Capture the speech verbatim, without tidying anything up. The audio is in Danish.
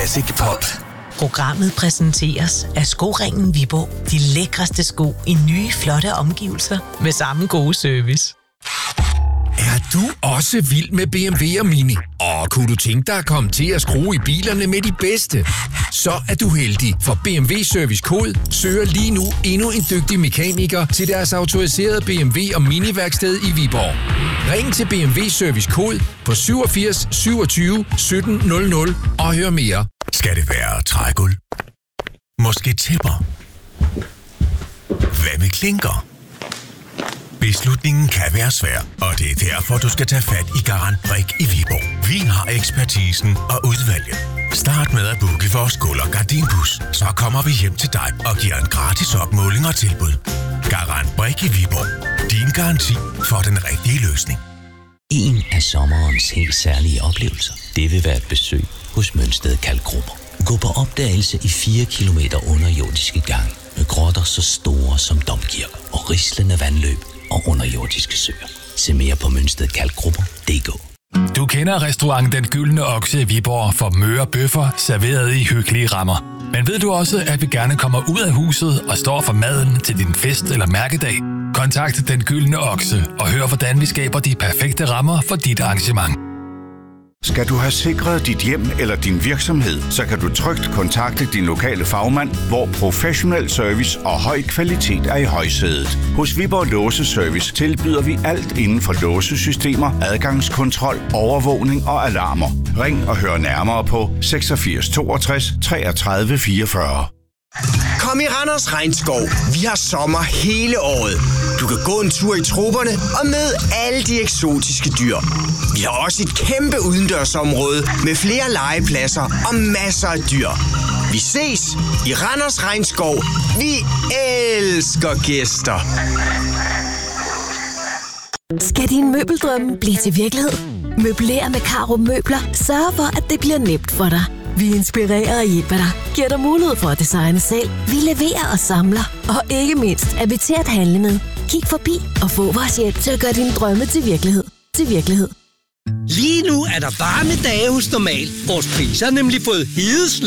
Classic Pop. Programmet præsenteres af Skoringen Viborg. De lækreste sko i nye, flotte omgivelser med samme gode service. Er du også vild med B M W og Mini? Og kunne du tænke dig at komme til at skrue i bilerne med de bedste? Så er du heldig, for B M W Service Code søger lige nu endnu en dygtig mekaniker til deres autoriserede B M W og Mini-værksted i Viborg. Ring til B M W Service Code på syvogfirs syvogtyve sytten nul nul og hør mere. Skal det være trægulv? Måske tæpper? Hvad med klinker? Beslutningen kan være svær, og det er derfor, du skal tage fat i Garantbrik i Viborg. Vi har ekspertisen og udvalget. Start med at booke vores gulv- og gardinbus, så kommer vi hjem til dig og giver en gratis opmåling og tilbud. Garantbrik i Viborg. Din garanti for den rigtige løsning. En af sommerens helt særlige oplevelser, det vil være et besøg hos Mønsted Kalkgrupper. Gå på opdagelse i fire kilometer underjordiske gange med grotter så store som domkirker og rislende vandløb og underjordiske søer. Se mere på mønsted kalkgrupper punktum d k. Du kender restaurant Den Gyldne Okse i Viborg for møre bøffer serveret i hyggelige rammer. Men ved du også, at vi gerne kommer ud af huset og står for maden til din fest eller mærkedag? Kontakt Den Gyldne Okse og hør, hvordan vi skaber de perfekte rammer for dit arrangement. Skal du have sikret dit hjem eller din virksomhed, så kan du trygt kontakte din lokale fagmand, hvor professionel service og høj kvalitet er i højsædet. Hos Viborg Låse Service tilbyder vi alt inden for låsesystemer, adgangskontrol, overvågning og alarmer. Ring og hør nærmere på seksogfirs toogtres treogtredive fireogfyrre. Kom i Randers Regnskov. Vi har sommer hele året. Du kan gå en tur i troberne og møde alle de eksotiske dyr. Vi har også et kæmpe udendørsområde med flere legepladser og masser af dyr. Vi ses i Randers Regnskov. Vi elsker gæster. Skal din møbeldrømme blive til virkelighed? Møbler med Caro Møbler sørger for, at det bliver nemt for dig. Vi inspirerer og hjælper dig, giver dig mulighed for at designe selv. Vi leverer og samler, og ikke mindst er vi til at handle med. Kig forbi og få vores hjælp til at gøre dine drømme til virkelighed. Til virkelighed. Lige nu er der varme dage hos Normal. Vores priser har nemlig fået hedeslag.